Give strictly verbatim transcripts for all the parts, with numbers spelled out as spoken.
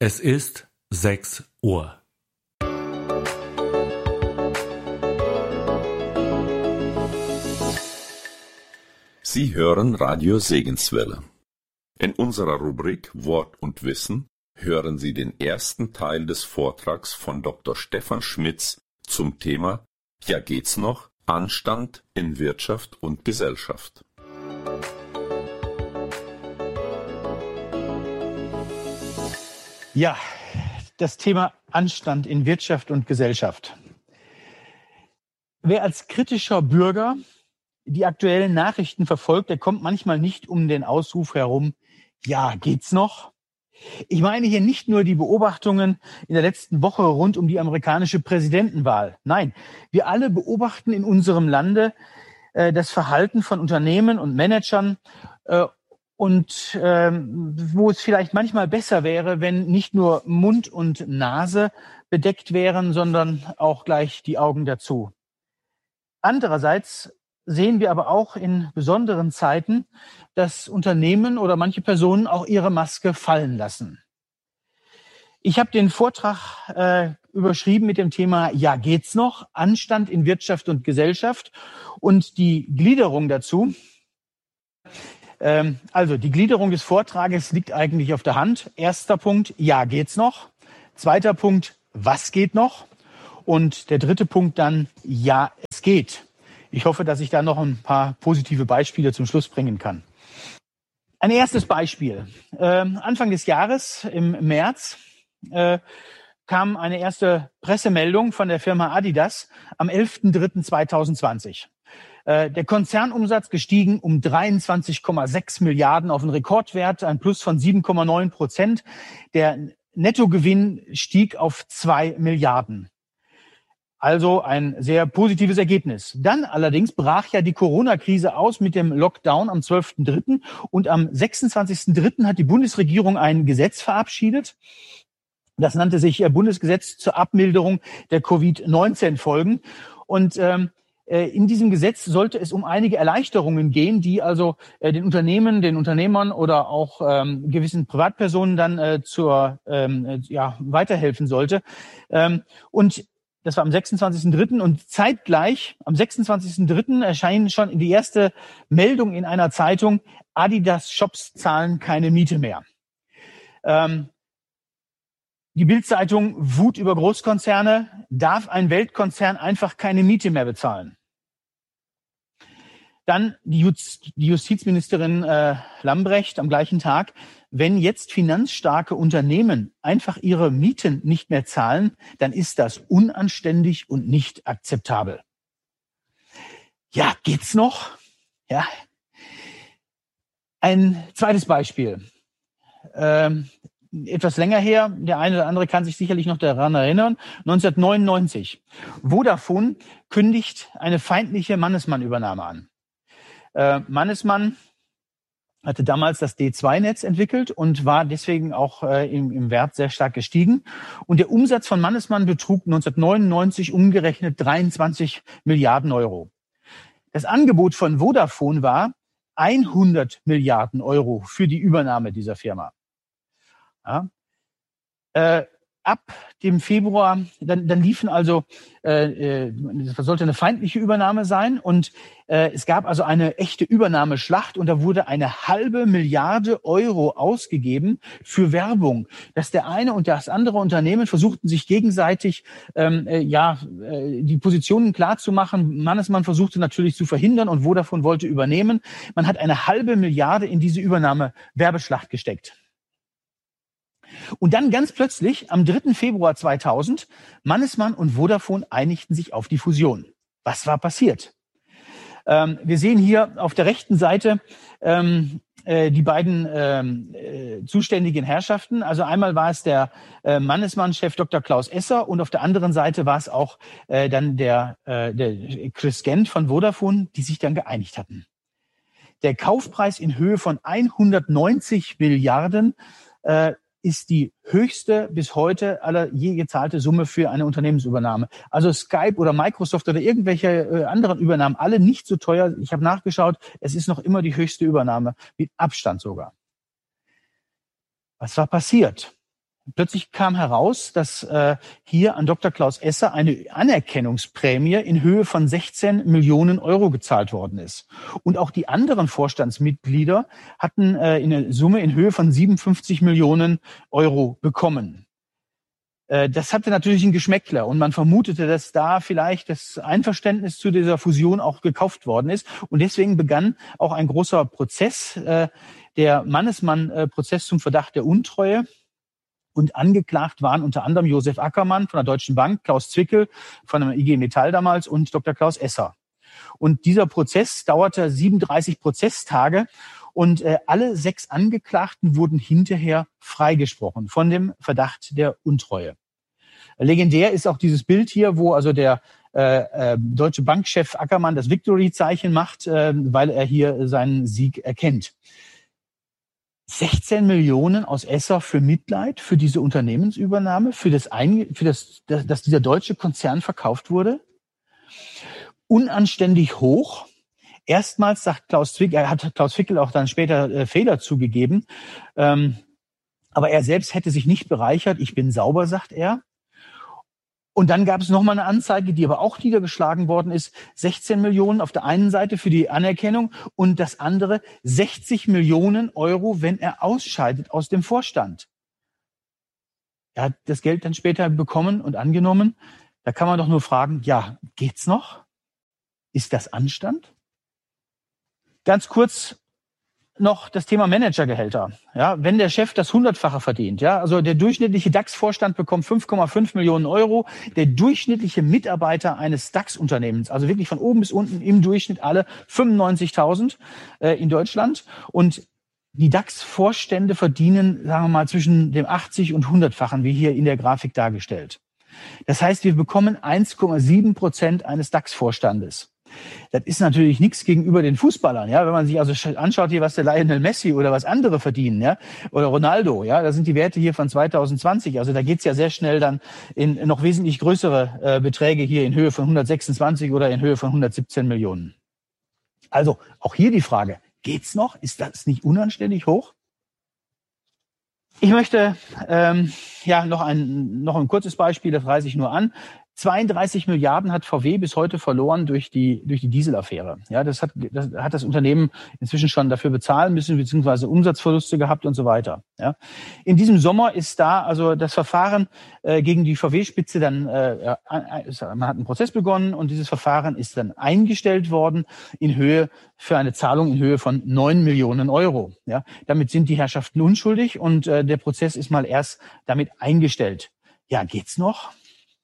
Es ist sechs Uhr. Sie hören Radio Segenswelle. In unserer Rubrik Wort und Wissen hören Sie den ersten Teil des Vortrags von Doktor Stefan Schmitz zum Thema Ja geht's noch? Anstand in Wirtschaft und Gesellschaft. Ja, das Thema Anstand in Wirtschaft und Gesellschaft. Wer als kritischer Bürger die aktuellen Nachrichten verfolgt, der kommt manchmal nicht um den Ausruf herum, ja, geht's noch? Ich meine hier nicht nur die Beobachtungen in der letzten Woche rund um die amerikanische Präsidentenwahl. Nein, wir alle beobachten in unserem Lande äh, das Verhalten von Unternehmen und Managern äh, und äh, wo es vielleicht manchmal besser wäre, wenn nicht nur Mund und Nase bedeckt wären, sondern auch gleich die Augen dazu. Andererseits sehen wir aber auch in besonderen Zeiten, dass Unternehmen oder manche Personen auch ihre Maske fallen lassen. Ich habe den Vortrag äh, überschrieben mit dem Thema Ja geht's noch? Anstand in Wirtschaft und Gesellschaft und die Gliederung dazu. Ähm, also die Gliederung des Vortrages liegt eigentlich auf der Hand. Erster Punkt, ja geht's noch? Zweiter Punkt, was geht noch? Und der dritte Punkt dann, ja es geht. Ich hoffe, dass ich da noch ein paar positive Beispiele zum Schluss bringen kann. Ein erstes Beispiel. Ähm, Anfang des Jahres, im März, äh, kam eine erste Pressemeldung von der Firma Adidas am elften dritten zweitausendzwanzig. Äh, der Konzernumsatz gestiegen um dreiundzwanzig Komma sechs Milliarden auf einen Rekordwert, ein Plus von sieben Komma neun Prozent. Der Nettogewinn stieg auf zwei Milliarden. Also ein sehr positives Ergebnis. Dann allerdings brach ja die Corona-Krise aus mit dem Lockdown am zwölften dritten und am sechsundzwanzigsten dritten hat die Bundesregierung ein Gesetz verabschiedet. Das nannte sich Bundesgesetz zur Abmilderung der Covid neunzehn Folgen. Und ähm, in diesem Gesetz sollte es um einige Erleichterungen gehen, die also äh, den Unternehmen, den Unternehmern oder auch ähm, gewissen Privatpersonen dann äh, zur ähm, ja weiterhelfen sollte. Ähm, und Das war am sechsundzwanzigsten dritten und zeitgleich am sechsundzwanzigsten dritten erscheinen schon die erste Meldung in einer Zeitung, Adidas Shops zahlen keine Miete mehr. Ähm, die Bild-Zeitung Wut über Großkonzerne, darf ein Weltkonzern einfach keine Miete mehr bezahlen? Dann die, Just, die Justizministerin äh, Lambrecht am gleichen Tag, wenn jetzt finanzstarke Unternehmen einfach ihre Mieten nicht mehr zahlen, dann ist das unanständig und nicht akzeptabel. Ja, geht's noch? Ja. Ein zweites Beispiel. Ähm, etwas länger her, der eine oder andere kann sich sicherlich noch daran erinnern, neunzehnhundertneunundneunzig. Vodafone kündigt eine feindliche Mannesmann-Übernahme an. Äh, Mannesmann hatte damals das D zwei Netz entwickelt und war deswegen auch äh, im, im Wert sehr stark gestiegen. Und der Umsatz von Mannesmann betrug neunzehnhundertneunundneunzig umgerechnet dreiundzwanzig Milliarden Euro. Das Angebot von Vodafone war hundert Milliarden Euro für die Übernahme dieser Firma. Ja. Äh, ab dem Februar, dann, dann liefen also, äh, äh, das sollte eine feindliche Übernahme sein und äh, es gab also eine echte Übernahmeschlacht und da wurde eine halbe Milliarde Euro ausgegeben für Werbung, dass der eine und das andere Unternehmen versuchten sich gegenseitig ähm, äh, ja äh, die Positionen klar zu machen. Mannesmann versuchte natürlich zu verhindern und Vodafone wollte übernehmen. Man hat eine halbe Milliarde in diese Übernahme-Werbeschlacht gesteckt. Und dann ganz plötzlich, am dritten Februar zweitausend, Mannesmann und Vodafone einigten sich auf die Fusion. Was war passiert? Ähm, wir sehen hier auf der rechten Seite ähm, äh, die beiden ähm, äh, zuständigen Herrschaften. Also einmal war es der äh, Mannesmann-Chef Doktor Klaus Esser und auf der anderen Seite war es auch äh, dann der, äh, der Chris Gent von Vodafone, die sich dann geeinigt hatten. Der Kaufpreis in Höhe von hundertneunzig Milliarden äh, ist die höchste bis heute aller je gezahlte Summe für eine Unternehmensübernahme. Also Skype oder Microsoft oder irgendwelche äh, anderen Übernahmen, alle nicht so teuer. Ich habe nachgeschaut, es ist noch immer die höchste Übernahme, mit Abstand sogar. Was war passiert? Plötzlich kam heraus, dass äh, hier an Doktor Klaus Esser eine Anerkennungsprämie in Höhe von sechzehn Millionen Euro gezahlt worden ist. Und auch die anderen Vorstandsmitglieder hatten äh, in eine Summe in Höhe von siebenundfünfzig Millionen Euro bekommen. Äh, das hatte natürlich ein Geschmäckler und man vermutete, dass da vielleicht das Einverständnis zu dieser Fusion auch gekauft worden ist. Und deswegen begann auch ein großer Prozess, äh, der Mannesmann-Prozess zum Verdacht der Untreue. Und angeklagt waren unter anderem Josef Ackermann von der Deutschen Bank, Klaus Zwickel von der I G Metall damals und Doktor Klaus Esser. Und dieser Prozess dauerte siebenunddreißig Prozesstage und äh, alle sechs Angeklagten wurden hinterher freigesprochen von dem Verdacht der Untreue. Legendär ist auch dieses Bild hier, wo also der äh, äh, deutsche Bankchef Ackermann das Victory-Zeichen macht, äh, weil er hier seinen Sieg erkennt. sechzehn Millionen aus Esser für Mitleid, für diese Unternehmensübernahme, für das, Ein- für das, dass, dass dieser deutsche Konzern verkauft wurde. Unanständig hoch. Erstmals sagt Klaus Zwickel, er hat Klaus Zwickel auch dann später äh, Fehler zugegeben, ähm, aber er selbst hätte sich nicht bereichert. Ich bin sauber, sagt er. Und dann gab es nochmal eine Anzeige, die aber auch niedergeschlagen worden ist. sechzehn Millionen auf der einen Seite für die Anerkennung und das andere sechzig Millionen Euro, wenn er ausscheidet aus dem Vorstand. Er hat das Geld dann später bekommen und angenommen. Da kann man doch nur fragen, ja, geht's noch? Ist das Anstand? Ganz kurz noch das Thema Managergehälter. Ja, wenn der Chef das Hundertfache verdient, ja, also der durchschnittliche DAX-Vorstand bekommt fünf Komma fünf Millionen Euro, der durchschnittliche Mitarbeiter eines DAX-Unternehmens, also wirklich von oben bis unten im Durchschnitt alle fünfundneunzigtausend äh, in Deutschland und die DAX-Vorstände verdienen, sagen wir mal, zwischen dem achtzig- und hundertfachen, wie hier in der Grafik dargestellt. Das heißt, wir bekommen eins Komma sieben Prozent eines DAX-Vorstandes. Das ist natürlich nichts gegenüber den Fußballern, ja. Wenn man sich also anschaut hier, was der Lionel Messi oder was andere verdienen, ja, oder Ronaldo, ja, da sind die Werte hier von zweitausendzwanzig. Also da geht's ja sehr schnell dann in noch wesentlich größere äh, Beträge hier in Höhe von hundertsechsundzwanzig oder in Höhe von hundertsiebzehn Millionen. Also auch hier die Frage: Geht's noch? Ist das nicht unanständig hoch? Ich möchte ähm, ja noch ein noch ein kurzes Beispiel, das reiße ich nur an. zweiunddreißig Milliarden hat V W bis heute verloren durch die durch die Dieselaffäre. Ja, das hat das hat das Unternehmen inzwischen schon dafür bezahlen müssen, beziehungsweise Umsatzverluste gehabt und so weiter. Ja, in diesem Sommer ist da also das Verfahren äh, gegen die V W-Spitze dann äh, man hat einen Prozess begonnen und dieses Verfahren ist dann eingestellt worden in Höhe für eine Zahlung in Höhe von neun Millionen Euro. Ja, damit sind die Herrschaften unschuldig und äh, der Prozess ist mal erst damit eingestellt. Ja, geht's noch?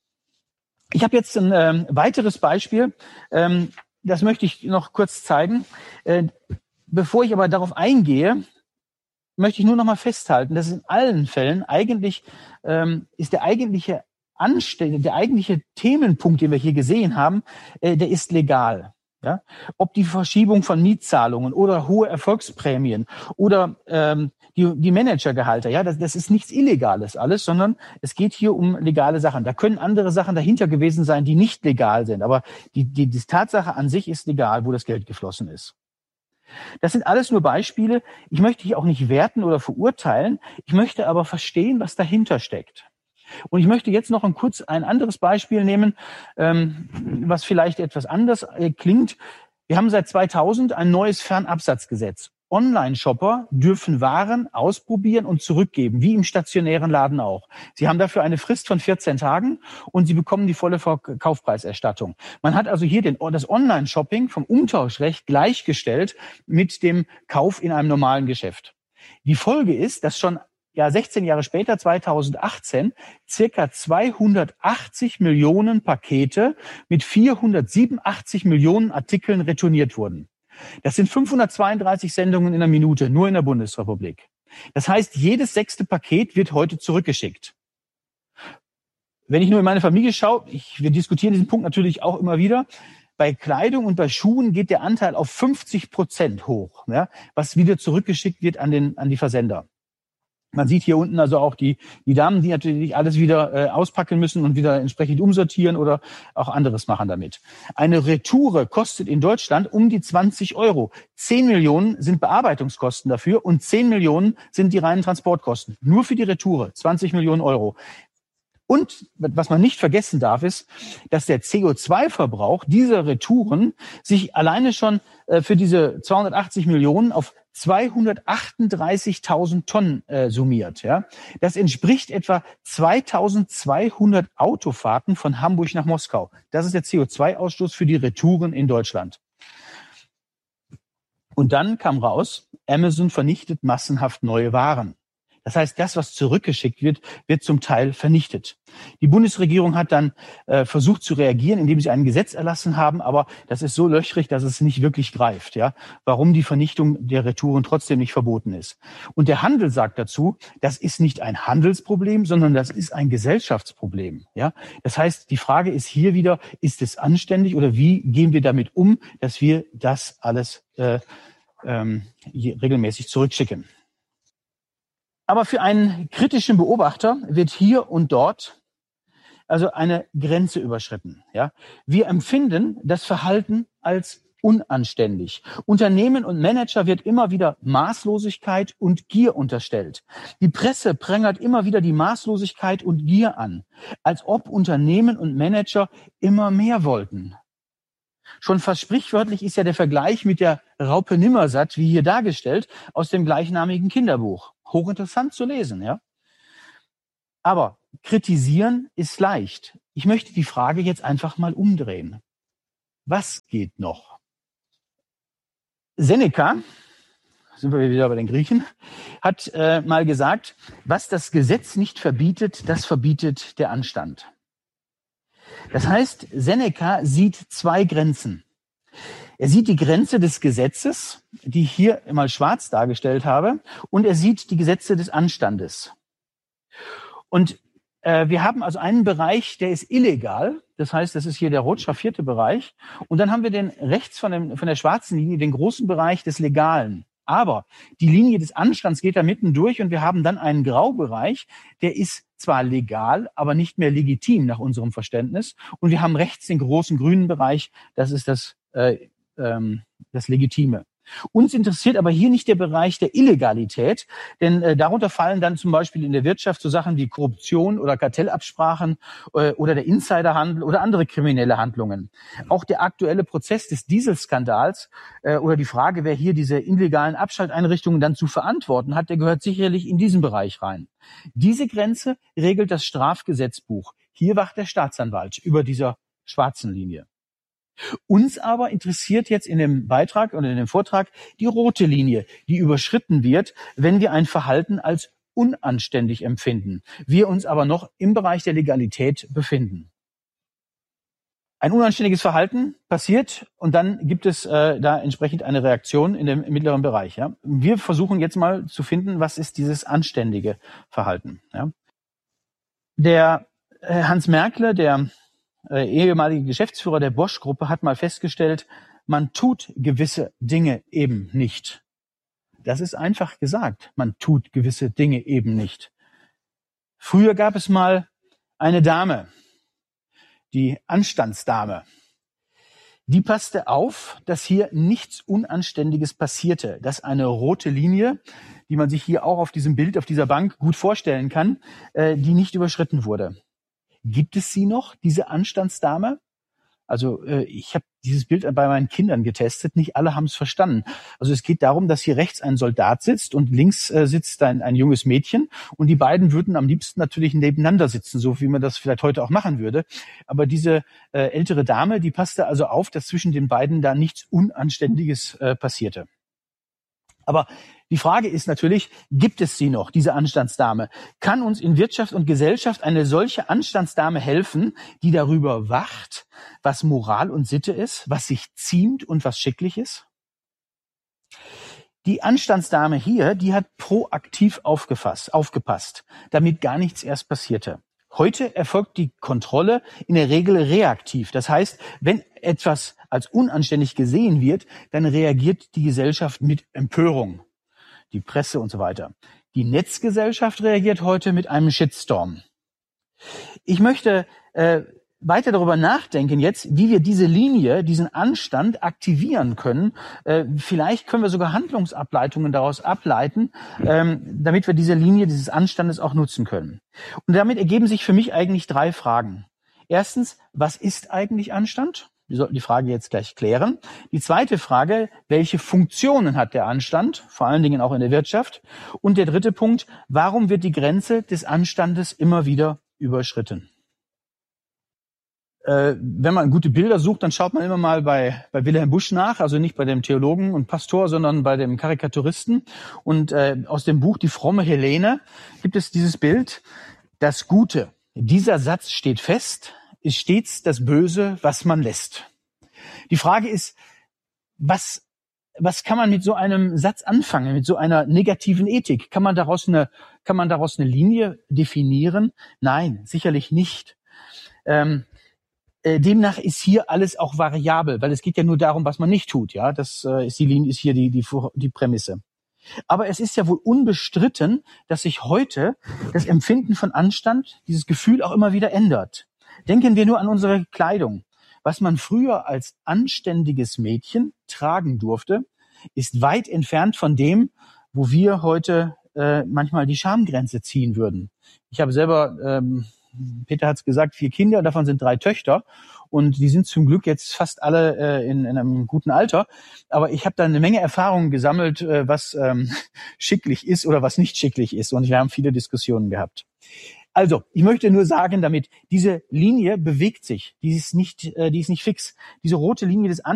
Ich habe jetzt ein ähm, weiteres Beispiel, ähm, das möchte ich noch kurz zeigen. Äh, bevor ich aber darauf eingehe, möchte ich nur noch mal festhalten, dass in allen Fällen eigentlich ähm, ist der eigentliche Anstell- der eigentliche Themenpunkt, den wir hier gesehen haben, äh, der ist legal. Ja? Ob die Verschiebung von Mietzahlungen oder hohe Erfolgsprämien oder ähm, die, die Managergehalte, ja, das, das ist nichts Illegales alles, sondern es geht hier um legale Sachen. Da können andere Sachen dahinter gewesen sein, die nicht legal sind, aber die, die, die Tatsache an sich ist legal, wo das Geld geflossen ist. Das sind alles nur Beispiele. Ich möchte hier auch nicht werten oder verurteilen. Ich möchte aber verstehen, was dahinter steckt. Und ich möchte jetzt noch ein kurz ein anderes Beispiel nehmen, ähm, was vielleicht etwas anders äh, klingt. Wir haben seit zweitausend ein neues Fernabsatzgesetz. Online-Shopper dürfen Waren ausprobieren und zurückgeben, wie im stationären Laden auch. Sie haben dafür eine Frist von vierzehn Tagen und sie bekommen die volle Kaufpreiserstattung. Man hat also hier den, das Online-Shopping vom Umtauschrecht gleichgestellt mit dem Kauf in einem normalen Geschäft. Die Folge ist, dass schon ja sechzehn Jahre später, zweitausendachtzehn, circa zweihundertachtzig Millionen Pakete mit vierhundertsiebenundachtzig Millionen Artikeln retourniert wurden. Das sind fünfhundertzweiunddreißig Sendungen in der Minute, nur in der Bundesrepublik. Das heißt, jedes sechste Paket wird heute zurückgeschickt. Wenn ich nur in meine Familie schaue, ich, wir diskutieren diesen Punkt natürlich auch immer wieder, bei Kleidung und bei Schuhen geht der Anteil auf fünfzig Prozent hoch, ja, was wieder zurückgeschickt wird an den, an die Versender. Man sieht hier unten also auch die, die Damen, die natürlich alles wieder äh, auspacken müssen und wieder entsprechend umsortieren oder auch anderes machen damit. Eine Retoure kostet in Deutschland um die zwanzig Euro. zehn Millionen sind Bearbeitungskosten dafür und zehn Millionen sind die reinen Transportkosten. Nur für die Retoure, zwanzig Millionen Euro. Und was man nicht vergessen darf, ist, dass der C O zwei Verbrauch dieser Retouren sich alleine schon äh, für diese zweihundertachtzig Millionen auf zweihundertachtunddreißigtausend Tonnen äh, summiert. Ja, das entspricht etwa zweitausendzweihundert Autofahrten von Hamburg nach Moskau. Das ist der C O zwei Ausstoß für die Retouren in Deutschland. Und dann kam raus, Amazon vernichtet massenhaft neue Waren. Das heißt, das, was zurückgeschickt wird, wird zum Teil vernichtet. Die Bundesregierung hat dann äh, versucht zu reagieren, indem sie ein Gesetz erlassen haben, aber das ist so löchrig, dass es nicht wirklich greift. Ja, warum die Vernichtung der Retouren trotzdem nicht verboten ist. Und der Handel sagt dazu, das ist nicht ein Handelsproblem, sondern das ist ein Gesellschaftsproblem. Ja, das heißt, die Frage ist hier wieder, ist es anständig oder wie gehen wir damit um, dass wir das alles äh, ähm, regelmäßig zurückschicken? Aber für einen kritischen Beobachter wird hier und dort also eine Grenze überschritten. Ja, wir empfinden das Verhalten als unanständig. Unternehmen und Manager wird immer wieder Maßlosigkeit und Gier unterstellt. Die Presse prangert immer wieder die Maßlosigkeit und Gier an, als ob Unternehmen und Manager immer mehr wollten. Schon fast sprichwörtlich ist ja der Vergleich mit der Raupe Nimmersatt, wie hier dargestellt, aus dem gleichnamigen Kinderbuch. Hochinteressant zu lesen, ja. Aber kritisieren ist leicht. Ich möchte die Frage jetzt einfach mal umdrehen. Was geht noch? Seneca, sind wir wieder bei den Griechen, hat äh, mal gesagt, was das Gesetz nicht verbietet, das verbietet der Anstand. Das heißt, Seneca sieht zwei Grenzen. Er sieht die Grenze des Gesetzes, die ich hier mal schwarz dargestellt habe, und er sieht die Gesetze des Anstandes. Und äh, wir haben also einen Bereich, der ist illegal. Das heißt, das ist hier der rot schraffierte Bereich. Und dann haben wir den rechts von, dem, von der schwarzen Linie den großen Bereich des Legalen. Aber die Linie des Anstands geht da mitten durch und wir haben dann einen Graubereich, der ist zwar legal, aber nicht mehr legitim nach unserem Verständnis. Und wir haben rechts den großen grünen Bereich, das ist das, äh, ähm, das Legitime. Uns interessiert aber hier nicht der Bereich der Illegalität, denn äh, darunter fallen dann zum Beispiel in der Wirtschaft so Sachen wie Korruption oder Kartellabsprachen äh, oder der Insiderhandel oder andere kriminelle Handlungen. Auch der aktuelle Prozess des Dieselskandals äh, oder die Frage, wer hier diese illegalen Abschalteinrichtungen dann zu verantworten hat, der gehört sicherlich in diesen Bereich rein. Diese Grenze regelt das Strafgesetzbuch. Hier wacht der Staatsanwalt über dieser schwarzen Linie. Uns aber interessiert jetzt in dem Beitrag und in dem Vortrag die rote Linie, die überschritten wird, wenn wir ein Verhalten als unanständig empfinden, wir uns aber noch im Bereich der Legalität befinden. Ein unanständiges Verhalten passiert und dann gibt es äh, da entsprechend eine Reaktion in dem mittleren Bereich. Ja? Wir versuchen jetzt mal zu finden, was ist dieses anständige Verhalten. Ja? Der äh, Hans Merkle, der Äh, ehemalige Geschäftsführer der Bosch-Gruppe, hat mal festgestellt, man tut gewisse Dinge eben nicht. Das ist einfach gesagt. Man tut gewisse Dinge eben nicht. Früher gab es mal eine Dame, die Anstandsdame. Die passte auf, dass hier nichts Unanständiges passierte, dass eine rote Linie, die man sich hier auch auf diesem Bild, auf dieser Bank gut vorstellen kann, äh, die nicht überschritten wurde. Gibt es sie noch, diese Anstandsdame? Also äh, ich habe dieses Bild bei meinen Kindern getestet, nicht alle haben es verstanden. Also es geht darum, dass hier rechts ein Soldat sitzt und links äh, sitzt ein, ein junges Mädchen und die beiden würden am liebsten natürlich nebeneinander sitzen, so wie man das vielleicht heute auch machen würde. Aber diese äh, ältere Dame, die passte also auf, dass zwischen den beiden da nichts Unanständiges äh, passierte. Aber die Frage ist natürlich, gibt es sie noch, diese Anstandsdame? Kann uns in Wirtschaft und Gesellschaft eine solche Anstandsdame helfen, die darüber wacht, was Moral und Sitte ist, was sich ziemt und was schicklich ist? Die Anstandsdame hier, die hat proaktiv aufgefasst, aufgepasst, damit gar nichts erst passierte. Heute erfolgt die Kontrolle in der Regel reaktiv. Das heißt, wenn etwas als unanständig gesehen wird, dann reagiert die Gesellschaft mit Empörung, die Presse und so weiter. Die Netzgesellschaft reagiert heute mit einem Shitstorm. Ich möchte äh, weiter darüber nachdenken jetzt, wie wir diese Linie, diesen Anstand aktivieren können. Äh, vielleicht können wir sogar Handlungsableitungen daraus ableiten, ähm, damit wir diese Linie dieses Anstandes auch nutzen können. Und damit ergeben sich für mich eigentlich drei Fragen. Erstens, was ist eigentlich Anstand? Wir sollten die Frage jetzt gleich klären. Die zweite Frage, welche Funktionen hat der Anstand, vor allen Dingen auch in der Wirtschaft? Und der dritte Punkt, warum wird die Grenze des Anstandes immer wieder überschritten? Äh, wenn man gute Bilder sucht, dann schaut man immer mal bei, bei Wilhelm Busch nach, also nicht bei dem Theologen und Pastor, sondern bei dem Karikaturisten. Und äh, aus dem Buch Die fromme Helene gibt es dieses Bild, das Gute. Dieser Satz steht fest, ist stets das Böse, was man lässt. Die Frage ist, was, was kann man mit so einem Satz anfangen, mit so einer negativen Ethik? Kann man daraus eine, kann man daraus eine Linie definieren? Nein, sicherlich nicht. Ähm, äh, demnach ist hier alles auch variabel, weil es geht ja nur darum, was man nicht tut. Ja, das äh, ist die Linie, ist hier die, die, die Prämisse. Aber es ist ja wohl unbestritten, dass sich heute das Empfinden von Anstand, dieses Gefühl auch immer wieder ändert. Denken wir nur an unsere Kleidung. Was man früher als anständiges Mädchen tragen durfte, ist weit entfernt von dem, wo wir heute äh, manchmal die Schamgrenze ziehen würden. Ich habe selber, ähm, Peter hat es gesagt, vier Kinder, davon sind drei Töchter. Und die sind zum Glück jetzt fast alle äh, in, in einem guten Alter. Aber ich habe da eine Menge Erfahrungen gesammelt, äh, was ähm, schicklich ist oder was nicht schicklich ist. Und wir haben viele Diskussionen gehabt. Also, ich möchte nur sagen damit, diese Linie bewegt sich. Die ist nicht, äh, die ist nicht fix. Diese rote Linie des